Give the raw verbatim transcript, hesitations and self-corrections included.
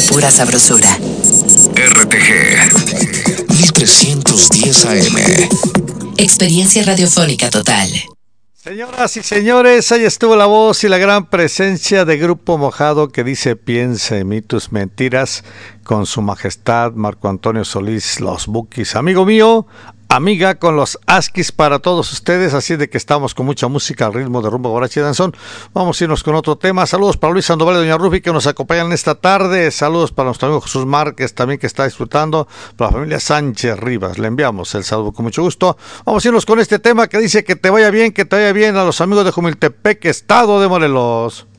pura sabrosura. R T G mil trescientos diez A M. Experiencia radiofónica total. Señoras y señores, ahí estuvo la voz y la gran presencia de Grupo Mojado, que dice piensa en mí tus mentiras, con su majestad Marco Antonio Solís, los Bukis. Amigo mío, amiga, con los Askis para todos ustedes, así de que estamos con mucha música al ritmo de rumba, guaracha y danzón. Vamos a irnos con otro tema. Saludos para Luis Sandoval y Doña Rufi, que nos acompañan esta tarde. Saludos para nuestro amigo Jesús Márquez, también, que está disfrutando. Para la familia Sánchez Rivas, le enviamos el saludo con mucho gusto. Vamos a irnos con este tema que dice que te vaya bien, que te vaya bien a los amigos de Jumiltepec, Estado de Morelos.